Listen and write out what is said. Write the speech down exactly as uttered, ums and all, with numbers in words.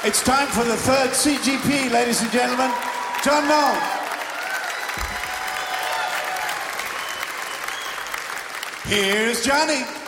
It's time for the third C G P, ladies and gentlemen. John Noll. Here's Johnny.